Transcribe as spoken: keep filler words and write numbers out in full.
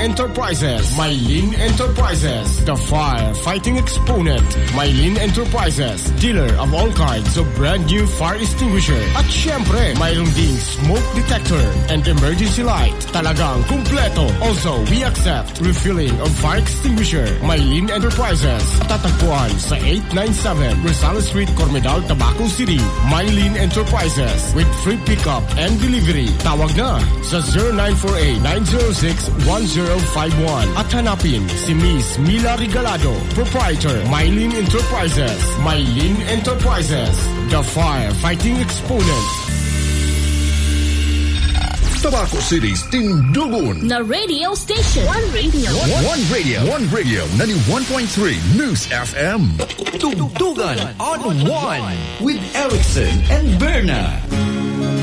Enterprises. Mylene Enterprises, the fire-fighting exponent. Mylene Enterprises, dealer of all kinds of brand new fire extinguisher. At syempre, mayroon ding smoke detector and emergency light. Talagang kumpleto. Also, we accept refilling of fire extinguisher. Mylene Enterprises, tatagpuan sa eight ninety-seven Rosales Street, Cormedal, Tabaco City. Mylene Enterprises with free pickup and delivery. Tawag na sa zero nine four eight, nine zero six, one zero five one at hanapin si Miss Mila Regalado, proprietor, Mylene Enterprises. Mylene Enterprises, the fire-fighting exponent. Tabaco City's Tindugun. Na radio station. One radio. One, one radio. One radio. ninety-one point three News F M. Tugtugan on one with Erickson and Berna.